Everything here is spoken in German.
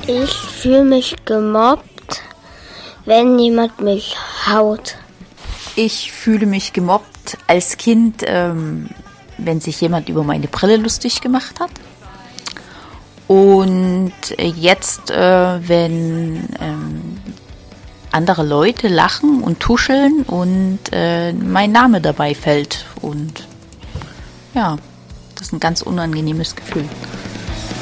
Ich fühle mich gemobbt, wenn jemand mich haut. Ich fühle mich gemobbt als Kind, wenn sich jemand über meine Brille lustig gemacht hat. Und jetzt, wenn andere Leute lachen und tuscheln und mein Name dabei fällt. Und ja, das ist ein ganz unangenehmes Gefühl.